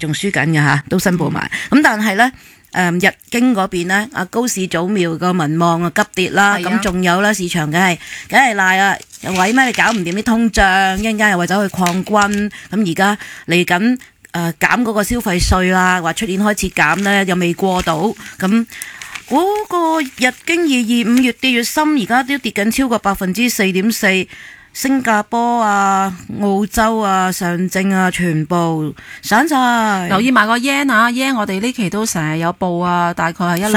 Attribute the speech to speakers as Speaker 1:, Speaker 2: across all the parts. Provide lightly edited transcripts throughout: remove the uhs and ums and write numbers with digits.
Speaker 1: 仲輸緊嘅嚇，都申報埋。咁但係咧。日經嗰邊咧，高市早苗個民望急跌啦，咁仲有咧市場梗係賴啦，為咩你搞唔掂啲通脹，一陣間又為走去擴軍，咁而家嚟緊減嗰個消費稅啦，話出年開始減咧，又未過到，咁嗰個日經225越跌越深，而家都跌緊超過4.4%。新加坡啊、澳洲啊、上證啊，全部散晒。
Speaker 2: 留意埋個 yen 啊 ，yen 我哋呢期都成日有報啊，大概係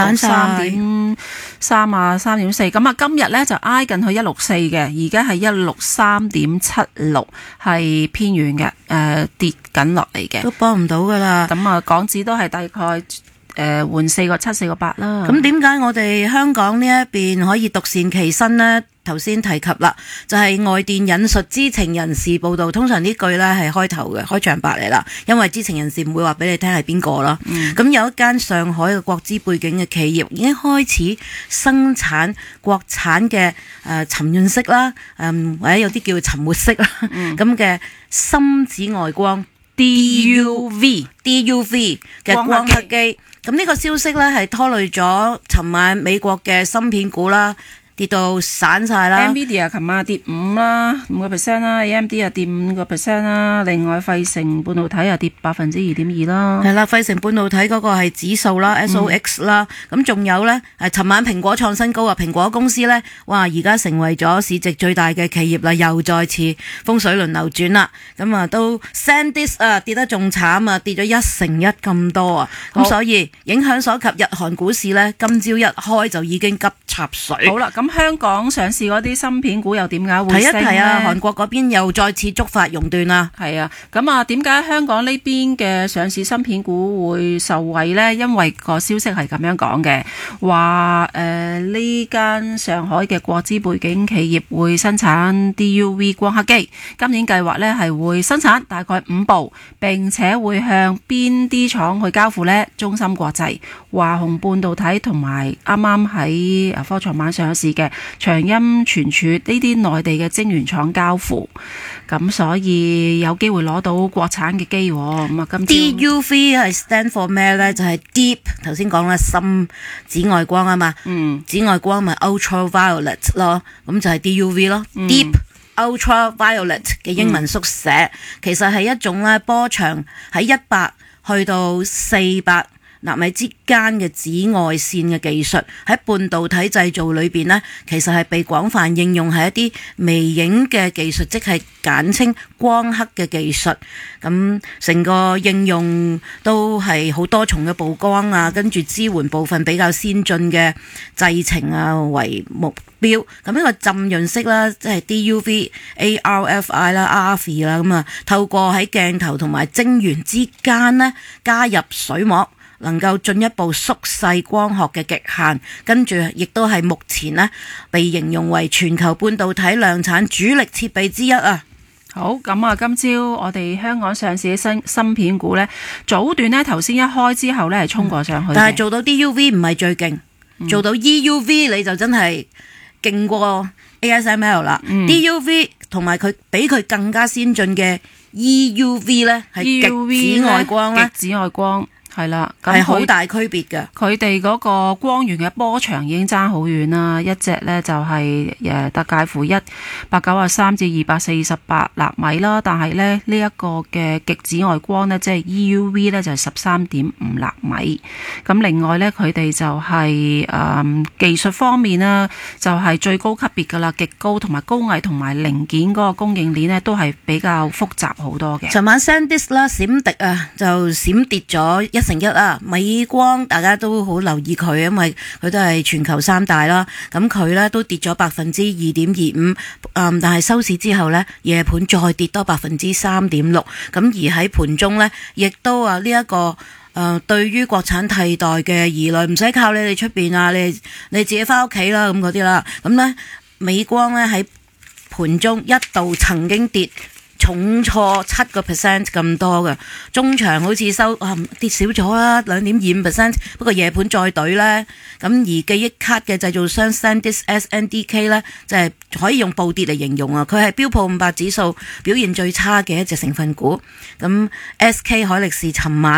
Speaker 2: 163.3啊、3.4。咁啊，今日呢就挨近去164嘅，而家係163.76，係偏遠嘅，跌緊落嚟嘅，
Speaker 1: 都幫唔到噶啦。
Speaker 2: 咁啊，港紙都係大概換4.7、4.8啦。
Speaker 1: 咁點解我哋香港呢一邊可以獨善其身呢？頭先提及啦，就係外電引述知情人士報道，通常呢句呢係開頭嘅開場白嚟啦，因為知情人士唔會話俾你聽係邊個啦。咁有一間上海嘅國資背景嘅企業已經開始生產國產嘅沉潤色啦，或者有啲叫沉沒色啦，咁嘅深紫外光 DUV 嘅光刻機。咁呢個消息呢係拖累咗尋晚美國嘅芯片股啦。跌到散晒啦
Speaker 2: ，NVIDIA 琴晚跌5%啦，AMD 又跌5%啦，另外費城半導體又跌2.2%啦。
Speaker 1: 係啦，費城半導體嗰個係指數啦 ，SOX 啦，咁仲有呢，尋晚蘋果創新高啊！蘋果公司呢，哇，而家成為咗市值最大嘅企業啦，又再次風水輪流轉啦。咁啊，都 SanDisk 啊跌得仲慘啊，跌咗1成1咁多啊！咁所以影響所及，日韓股市呢，今朝一開就已經急插水。
Speaker 2: 好啦，咁香港上市嗰啲芯片股又點解會升呢？
Speaker 1: 提一提啊，韓國嗰邊又再次觸發熔斷啦。
Speaker 2: 係啊，咁啊，點解香港呢邊嘅上市芯片股會受惠呢？因為個消息係咁樣講嘅，話呢間上海嘅國資背景企業會生產 DUV 光刻機，今年計劃呢係會生產大概5部，並且會向邊啲廠去交付呢？中芯國際、華虹半導體同埋啱啱喺科創板上市嘅長鑫存儲呢啲內地嘅晶圓廠交付，咁所以有機會攞到國產嘅機。咁啊，今
Speaker 1: DUV 係 stand for 咩呢？就係 deep， 頭先講啦，深紫外光啊嘛。紫外光咪 ultraviolet 咯，咁就係 DUV 咯。Deep ultraviolet 嘅英文縮寫，其實係一種咧波長喺100去到400納米之間嘅紫外線嘅技術，喺半導體製造裏邊呢，其實係被廣泛應用係一啲微影嘅技術，即係簡稱光刻嘅技術。咁成個應用都係好多重嘅曝光啊，跟住支援部分比較先進嘅製程啊為目標。咁呢個浸潤式啦，即係 DUV、ARFI 啦、RF 啦，咁啊透過喺鏡頭同埋晶圓之間呢加入水膜，能夠進一步縮細光學嘅極限，跟住亦都係目前呢被形容為全球半導體量產主力設備之一啊！
Speaker 2: 好，咁啊，今朝我哋香港上市嘅芯片股呢，早段呢頭先一開之後呢係衝過上去，
Speaker 1: 但係做到 DUV 唔係最勁，做到 EUV 你就真係勁過 ASML 啦。DUV 同埋佢比佢更加先進嘅 EUV 呢係極紫外光啦，
Speaker 2: 極紫外光。係啦，
Speaker 1: 係好大區別嘅。
Speaker 2: 佢哋嗰個光源嘅波長已經爭好遠啦，一隻呢就係得介乎193至248納米啦，但係呢一個嘅極紫外光呢，即係 EUV 呢，就係13.5納米。咁另外呢，佢哋就係技術方面啦，就係最高級別噶啦，極高同埋高危同埋零件嗰個供應鏈呢，都係比較複雜好多嘅。
Speaker 1: 尋晚 SanDisk 啦，閃迪啊就閃跌咗1成1啊！美光大家都好留意佢，因為佢都係全球3大啦。咁佢呢都跌咗2.25%，但係收市之後呢，夜盤再跌多3.6%。咁而喺盤中呢，亦都呢一個對於國產替代嘅疑慮，唔使靠你哋出邊啊，你自己翻屋企啦咁嗰啲啦。咁呢，美光呢喺盤中一度曾經跌重挫7% 咁多嘅，中場好似跌少咗啦2.25%，不過夜盤再懟呢。咁而記憶卡嘅製造商 SanDisk SNDK 呢，就係可以用暴跌嚟形容啊，佢係標普500指數表現最差嘅一隻成分股。咁 SK 海力士尋晚